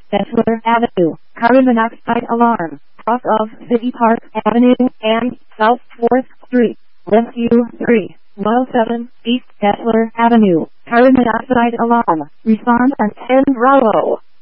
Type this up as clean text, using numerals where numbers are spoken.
Bachelor Avenue, carbon monoxide alarm, cross of City Park Avenue and South 4th Street, Rescue 317 East Bachelor Avenue, carbon monoxide alarm, respond on 10 Bravo.